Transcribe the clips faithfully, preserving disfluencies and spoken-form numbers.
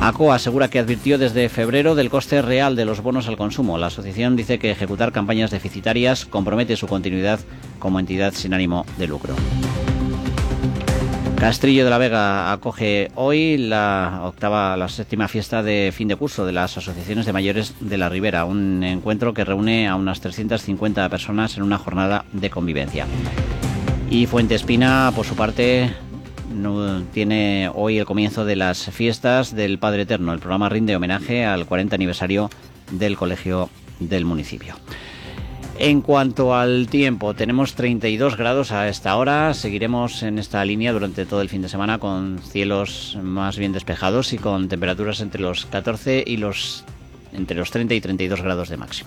ACOA asegura que advirtió desde febrero del coste real de los bonos al consumo. La asociación dice que ejecutar campañas deficitarias compromete su continuidad como entidad sin ánimo de lucro. Castrillo de la Vega acoge hoy la octava, la séptima fiesta de fin de curso de las asociaciones de mayores de la Ribera, un encuentro que reúne a unas trescientas cincuenta personas en una jornada de convivencia. Y Fuentespina, por su parte, no, tiene hoy el comienzo de las fiestas del Padre Eterno. El programa rinde homenaje al cuarenta aniversario del colegio del municipio. En cuanto al tiempo, tenemos treinta y dos grados a esta hora. Seguiremos en esta línea durante todo el fin de semana con cielos más bien despejados y con temperaturas entre los catorce y los entre los treinta y treinta y dos grados de máxima.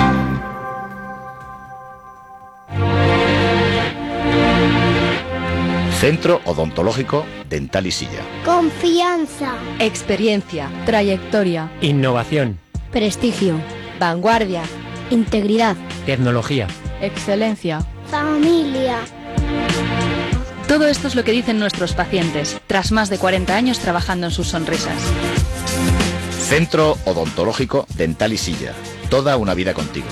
Centro Odontológico Dental y Silla. Confianza. Experiencia. Trayectoria. Innovación. Prestigio. Vanguardia. Integridad. Tecnología. Excelencia. Familia. Todo esto es lo que dicen nuestros pacientes, tras más de cuarenta años trabajando en sus sonrisas. Centro Odontológico Dental y Silla. Toda una vida contigo.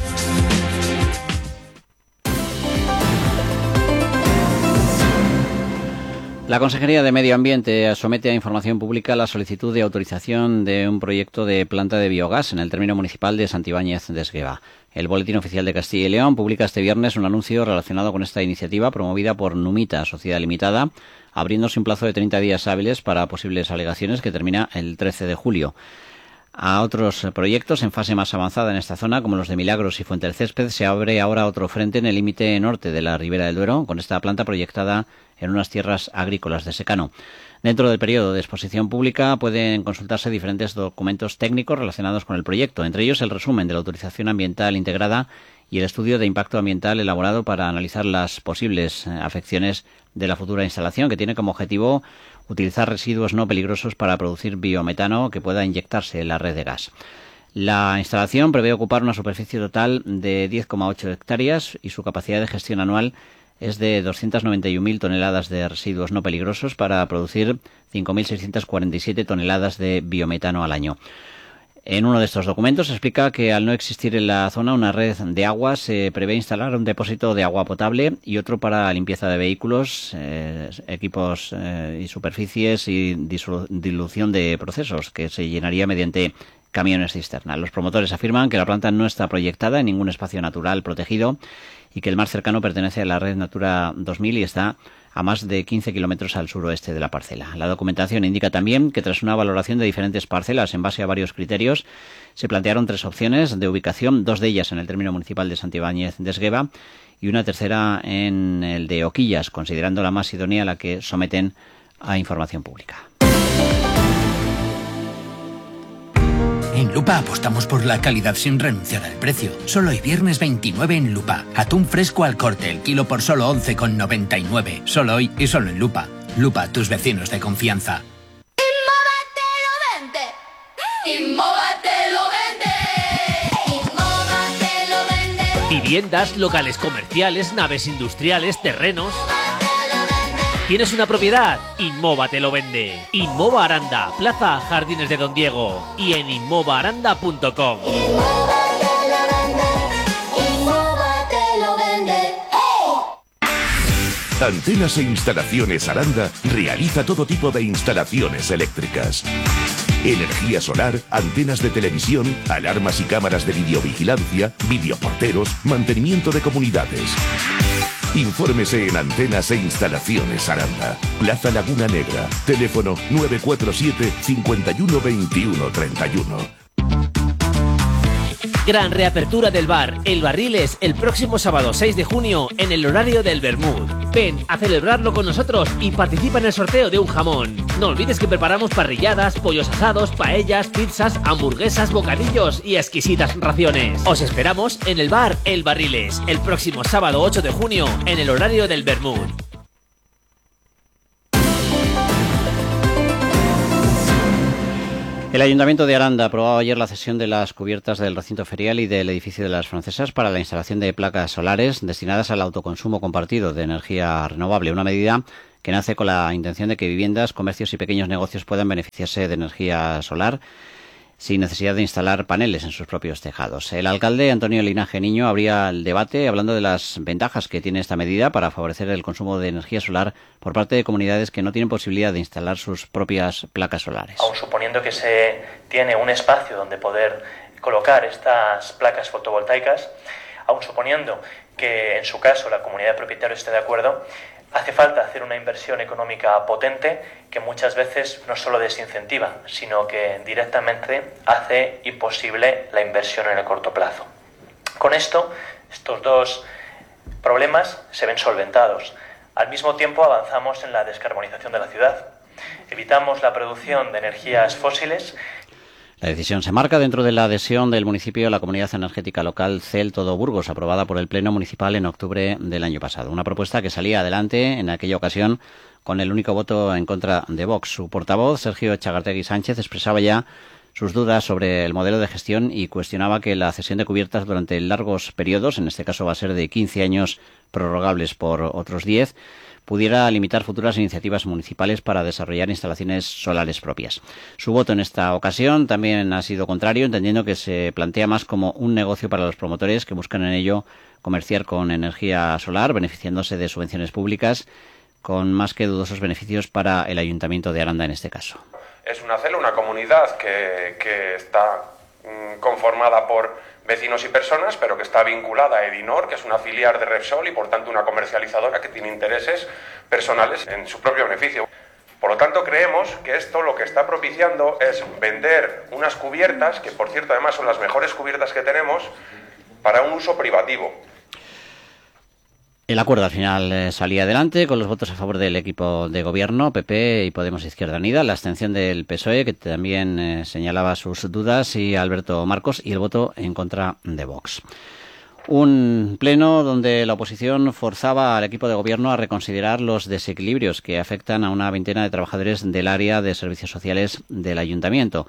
La Consejería de Medio Ambiente somete a información pública la solicitud de autorización de un proyecto de planta de biogás en el término municipal de Santibáñez de Esgueva. El Boletín Oficial de Castilla y León publica este viernes un anuncio relacionado con esta iniciativa promovida por Numita, Sociedad Limitada, abriéndose un plazo de treinta días hábiles para posibles alegaciones que termina el trece de julio. A otros proyectos en fase más avanzada en esta zona, como los de Milagros y Fuente del Césped, se abre ahora otro frente en el límite norte de la Ribera del Duero, con esta planta proyectada en unas tierras agrícolas de secano. Dentro del periodo de exposición pública pueden consultarse diferentes documentos técnicos relacionados con el proyecto, entre ellos el resumen de la autorización ambiental integrada y el estudio de impacto ambiental elaborado para analizar las posibles afecciones de la futura instalación, que tiene como objetivo utilizar residuos no peligrosos para producir biometano que pueda inyectarse en la red de gas. La instalación prevé ocupar una superficie total de diez coma ocho hectáreas y su capacidad de gestión anual es de doscientas noventa y un mil toneladas de residuos no peligrosos para producir cinco mil seiscientas cuarenta y siete toneladas de biometano al año. En uno de estos documentos se explica que al no existir en la zona una red de agua, se prevé instalar un depósito de agua potable y otro para limpieza de vehículos, eh, equipos eh, y superficies y dilución de procesos, que se llenaría mediante camiones cisterna. Los promotores afirman que la planta no está proyectada en ningún espacio natural protegido y que el más cercano pertenece a la red Natura dos mil y está a más de quince kilómetros al suroeste de la parcela. La documentación indica también que tras una valoración de diferentes parcelas en base a varios criterios, se plantearon tres opciones de ubicación, dos de ellas en el término municipal de Santibáñez de Esgueva y una tercera en el de Oquillas, considerando la más idónea la que someten a información pública. En Lupa apostamos por la calidad sin renunciar al precio. Solo hoy viernes veintinueve en Lupa. Atún fresco al corte, el kilo por solo once con noventa y nueve. Solo hoy y solo en Lupa. Lupa, tus vecinos de confianza. Innova te lo vende. Innova te lo vende. Innova te lo vende. Viviendas, locales comerciales, naves industriales, terrenos. ¿Tienes una propiedad? Inmova te lo vende. Inmova Aranda, Plaza Jardines de Don Diego y en inmova aranda punto com. Innova te lo vende. Innova te lo vende. ¡Hey! Antenas e Instalaciones Aranda realiza todo tipo de instalaciones eléctricas. Energía solar, antenas de televisión, alarmas y cámaras de videovigilancia, videoporteros, mantenimiento de comunidades. Infórmese en Antenas e Instalaciones Aranda, Plaza Laguna Negra, teléfono nueve cuatro siete, cinco uno dos uno tres uno. Gran reapertura del bar El Barriles el próximo sábado seis de junio en el horario del Bermud. Ven a celebrarlo con nosotros y participa en el sorteo de un jamón. No olvides que preparamos parrilladas, pollos asados, paellas, pizzas, hamburguesas, bocadillos y exquisitas raciones. Os esperamos en el bar El Barriles el próximo sábado ocho de junio en el horario del Bermud. El Ayuntamiento de Aranda aprobó ayer la cesión de las cubiertas del recinto ferial y del edificio de las Francesas para la instalación de placas solares destinadas al autoconsumo compartido de energía renovable, una medida que nace con la intención de que viviendas, comercios y pequeños negocios puedan beneficiarse de energía solar sin necesidad de instalar paneles en sus propios tejados. El alcalde Antonio Linaje Niño abría el debate hablando de las ventajas que tiene esta medida para favorecer el consumo de energía solar por parte de comunidades que no tienen posibilidad de instalar sus propias placas solares. Aun suponiendo que se tiene un espacio donde poder colocar estas placas fotovoltaicas, aun suponiendo que en su caso la comunidad de propietarios esté de acuerdo, hace falta hacer una inversión económica potente que muchas veces no solo desincentiva, sino que directamente hace imposible la inversión en el corto plazo. Con esto, estos dos problemas se ven solventados. Al mismo tiempo avanzamos en la descarbonización de la ciudad. Evitamos la producción de energías fósiles. La decisión se marca dentro de la adhesión del municipio a la Comunidad Energética Local C E L Todo Burgos, aprobada por el Pleno Municipal en octubre del año pasado. Una propuesta que salía adelante en aquella ocasión con el único voto en contra de Vox. Su portavoz, Sergio Chagartegui Sánchez, expresaba ya sus dudas sobre el modelo de gestión y cuestionaba que la cesión de cubiertas durante largos periodos, en este caso va a ser de quince años prorrogables por otros diez, pudiera limitar futuras iniciativas municipales para desarrollar instalaciones solares propias. Su voto en esta ocasión también ha sido contrario, entendiendo que se plantea más como un negocio para los promotores que buscan en ello comerciar con energía solar, beneficiándose de subvenciones públicas, con más que dudosos beneficios para el Ayuntamiento de Aranda en este caso. Es una C E L, una comunidad que, que está mm, conformada por vecinos y personas, pero que está vinculada a Edinor, que es una filial de Repsol y por tanto una comercializadora que tiene intereses personales en su propio beneficio. Por lo tanto, creemos que esto lo que está propiciando es vender unas cubiertas, que por cierto además son las mejores cubiertas que tenemos, para un uso privativo. El acuerdo al final eh, salía adelante con los votos a favor del equipo de gobierno, P P y Podemos Izquierda Unida, la abstención del P S O E, que también eh, señalaba sus dudas, y Alberto Marcos, y el voto en contra de Vox. Un pleno donde la oposición forzaba al equipo de gobierno a reconsiderar los desequilibrios que afectan a una veintena de trabajadores del área de servicios sociales del ayuntamiento.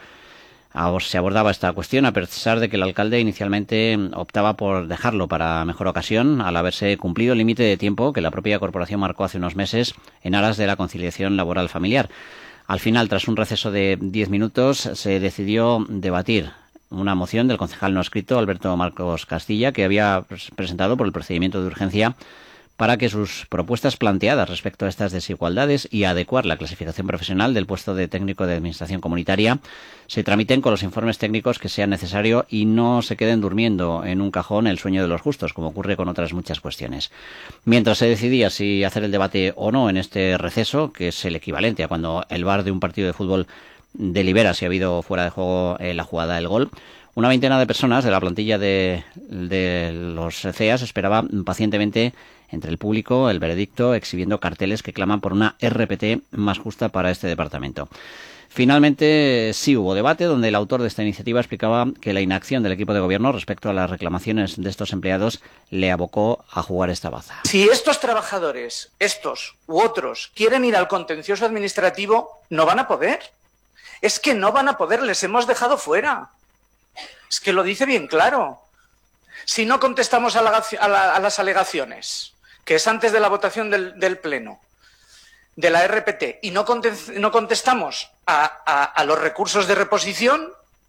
Se abordaba esta cuestión a pesar de que el alcalde inicialmente optaba por dejarlo para mejor ocasión, al haberse cumplido el límite de tiempo que la propia corporación marcó hace unos meses en aras de la conciliación laboral familiar. Al final, tras un receso de diez minutos, se decidió debatir una moción del concejal no escrito Alberto Marcos Castilla, que había presentado por el procedimiento de urgencia para que sus propuestas planteadas respecto a estas desigualdades y adecuar la clasificación profesional del puesto de técnico de administración comunitaria se tramiten con los informes técnicos que sean necesarios y no se queden durmiendo en un cajón el sueño de los justos, como ocurre con otras muchas cuestiones. Mientras se decidía si hacer el debate o no en este receso, que es el equivalente a cuando el V A R de un partido de fútbol delibera si ha habido fuera de juego eh, la jugada del gol, una veintena de personas de la plantilla de, de los C E A S esperaba pacientemente entre el público el veredicto, exhibiendo carteles que claman por una R P T más justa para este departamento. Finalmente sí hubo debate, donde el autor de esta iniciativa explicaba que la inacción del equipo de gobierno respecto a las reclamaciones de estos empleados le abocó a jugar esta baza. Si estos trabajadores, estos u otros, quieren ir al contencioso administrativo, no van a poder. Es que no van a poder, les hemos dejado fuera. Es que lo dice bien claro. Si no contestamos a, la, a, la, a las alegaciones, que es antes de la votación del, del Pleno, de la R P T, y no, contest, no contestamos a, a, a los recursos de reposición,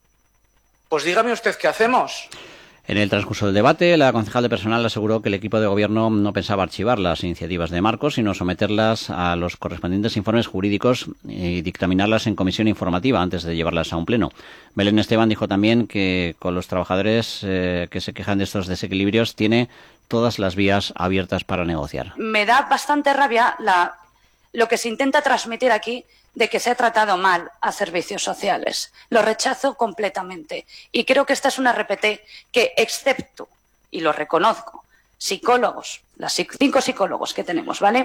pues dígame usted qué hacemos. En el transcurso del debate, la concejal de personal aseguró que el equipo de gobierno no pensaba archivar las iniciativas de Marcos, sino someterlas a los correspondientes informes jurídicos y dictaminarlas en comisión informativa antes de llevarlas a un pleno. Belén Esteban dijo también que con los trabajadores eh, que se quejan de estos desequilibrios tiene todas las vías abiertas para negociar. Me da bastante rabia la, lo que se intenta transmitir aquí de que se ha tratado mal a servicios sociales. Lo rechazo completamente. Y creo que esta es una R P T que, excepto, y lo reconozco, psicólogos, las cinco psicólogos que tenemos, ¿vale?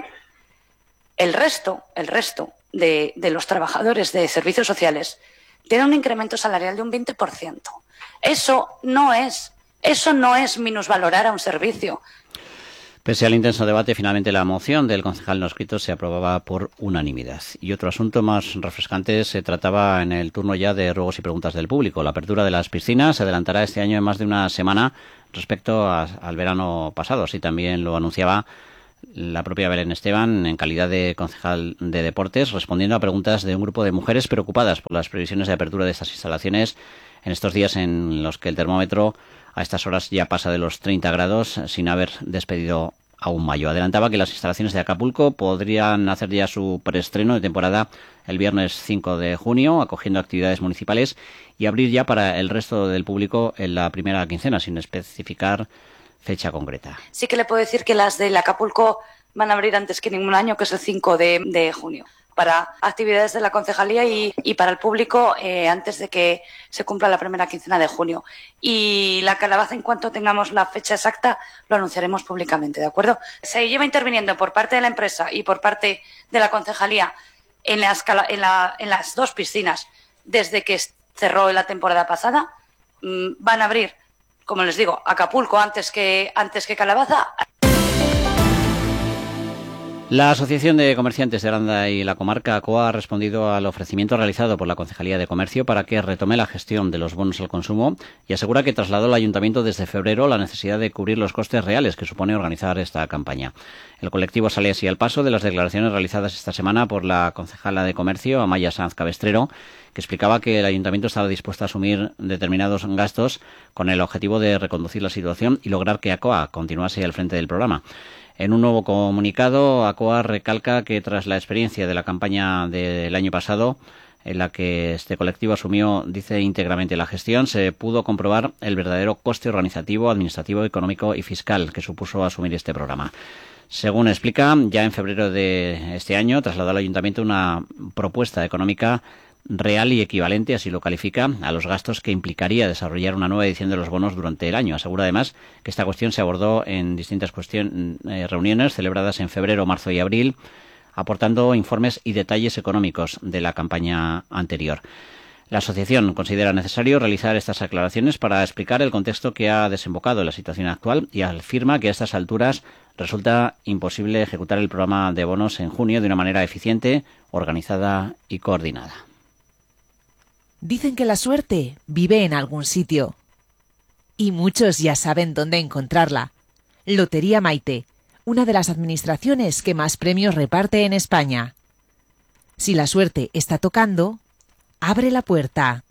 El resto, el resto de, de los trabajadores de servicios sociales tienen un incremento salarial de un veinte por ciento. Eso no es, eso no es minusvalorar a un servicio. Pese al intenso debate, finalmente la moción del concejal no escrito se aprobaba por unanimidad. Y otro asunto más refrescante se trataba en el turno ya de ruegos y preguntas del público. La apertura de las piscinas se adelantará este año en más de una semana respecto a, al verano pasado. Así también lo anunciaba La propia Belén Esteban, en calidad de concejal de deportes, respondiendo a preguntas de un grupo de mujeres preocupadas por las previsiones de apertura de estas instalaciones en estos días en los que el termómetro a estas horas ya pasa de los treinta grados sin haber despedido aún mayo. Adelantaba que las instalaciones de Acapulco podrían hacer ya su preestreno de temporada el viernes cinco de junio, acogiendo actividades municipales, y abrir ya para el resto del público en la primera quincena, sin especificar fecha concreta. Sí que le puedo decir que las del Acapulco van a abrir antes que ningún año, que es el cinco de junio, para actividades de la concejalía y, y para el público eh, antes de que se cumpla la primera quincena de junio. Y la calabaza, en cuanto tengamos la fecha exacta, lo anunciaremos públicamente, ¿de acuerdo? Se lleva interviniendo por parte de la empresa y por parte de la concejalía en las, en la, en las dos piscinas desde que cerró la temporada pasada. Mm, van a abrir, como les digo, Acapulco antes que, antes que Calabaza. La Asociación de Comerciantes de Aranda y la comarca ACOA ha respondido al ofrecimiento realizado por la Concejalía de Comercio para que retome la gestión de los bonos al consumo y asegura que trasladó al Ayuntamiento desde febrero la necesidad de cubrir los costes reales que supone organizar esta campaña. El colectivo sale así al paso de las declaraciones realizadas esta semana por la concejala de Comercio, Amaya Sanz Cabestrero, que explicaba que el Ayuntamiento estaba dispuesto a asumir determinados gastos con el objetivo de reconducir la situación y lograr que ACOA continuase al frente del programa. En un nuevo comunicado, ACOA recalca que tras la experiencia de la campaña del año pasado, en la que este colectivo asumió, dice, íntegramente la gestión, se pudo comprobar el verdadero coste organizativo, administrativo, económico y fiscal que supuso asumir este programa. Según explica, ya en febrero de este año trasladó al Ayuntamiento una propuesta económica real y equivalente, así lo califica, a los gastos que implicaría desarrollar una nueva edición de los bonos durante el año. Asegura además que esta cuestión se abordó en distintas cuestión, eh, reuniones celebradas en febrero, marzo y abril, aportando informes y detalles económicos de la campaña anterior. La asociación considera necesario realizar estas aclaraciones para explicar el contexto que ha desembocado en la situación actual y afirma que a estas alturas resulta imposible ejecutar el programa de bonos en junio de una manera eficiente, organizada y coordinada. Dicen que la suerte vive en algún sitio. Y muchos ya saben dónde encontrarla. Lotería Maite, una de las administraciones que más premios reparte en España. Si la suerte está tocando, abre la puerta.